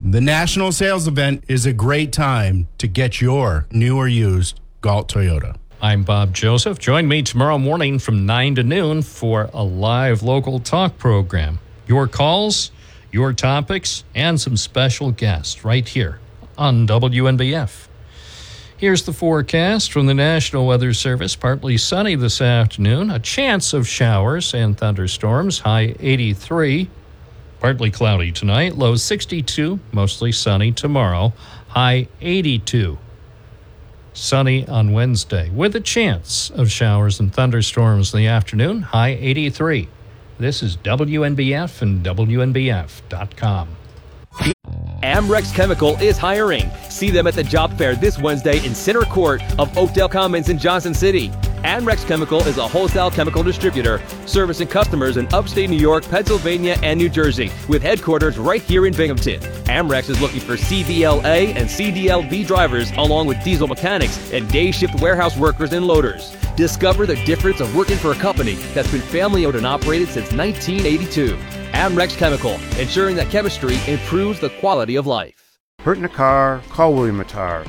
The National Sales Event is a great time to get your new or used Galt Toyota. I'm Bob Joseph. Join me tomorrow morning from 9 to noon for a live local talk program. Your calls, your topics, and some special guests right here on WNBF. Here's the forecast from the National Weather Service. Partly sunny this afternoon. A chance of showers and thunderstorms. High 83. Partly cloudy tonight. Low 62. Mostly sunny tomorrow. High 82. Sunny on Wednesday with a chance of showers and thunderstorms in the afternoon. High 83. This is WNBF and WNBF.com. Amrex Chemical is hiring. See them at the job fair this Wednesday in Center Court of Oakdale Commons in Johnson City. Amrex Chemical is a wholesale chemical distributor servicing customers in upstate New York, Pennsylvania, and New Jersey with headquarters right here in Binghamton. Amrex is looking for CDL-A and CDL-B drivers along with diesel mechanics and day shift warehouse workers and loaders. Discover the difference of working for a company that's been family owned and operated since 1982. Amrex Chemical, ensuring that chemistry improves the quality of life. Hurt in a car? Call William Attar,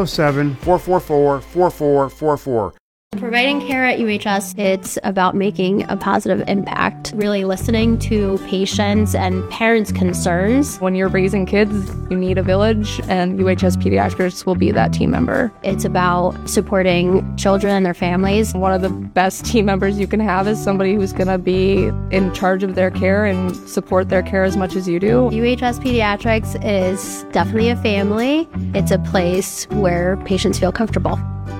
607-444-4444. Providing care at UHS, it's about making a positive impact, really listening to patients and parents' concerns. When you're raising kids, you need a village, and UHS Pediatrics will be that team member. It's about supporting children and their families. One of the best team members you can have is somebody who's going to be in charge of their care and support their care as much as you do. UHS Pediatrics is definitely a family. It's a place where patients feel comfortable.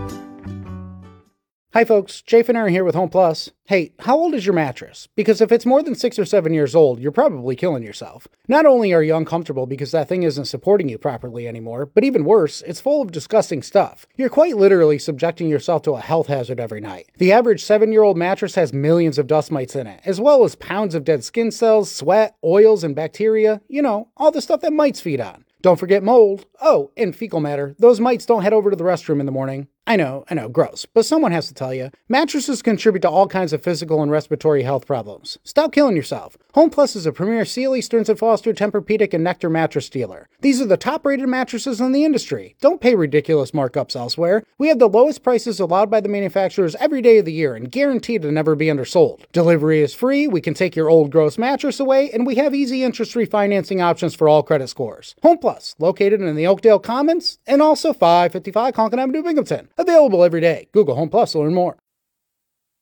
Hi folks, Jay Finner here with Home Plus. Hey, how old is your mattress? Because if it's more than 6 or 7 years old, you're probably killing yourself. Not only are you uncomfortable because that thing isn't supporting you properly anymore, but even worse, it's full of disgusting stuff. You're quite literally subjecting yourself to a health hazard every night. The average 7-year-old mattress has millions of dust mites in it, as well as pounds of dead skin cells, sweat, oils, and bacteria. You know, all the stuff that mites feed on. Don't forget mold. Oh, and fecal matter. Those mites don't head over to the restroom in the morning. I know, gross, but someone has to tell you. Mattresses contribute to all kinds of physical and respiratory health problems. Stop killing yourself. Home Plus is a premier Sealy, Stearns & Foster, Tempur-Pedic, and Nectar mattress dealer. These are the top-rated mattresses in the industry. Don't pay ridiculous markups elsewhere. We have the lowest prices allowed by the manufacturers every day of the year and guaranteed to never be undersold. Delivery is free, we can take your old gross mattress away, and we have easy interest-free financing options for all credit scores. Home Plus, located in the Oakdale Commons, and also 555 Conklin Avenue, Binghamton. Available every day. Google Home Plus to learn more.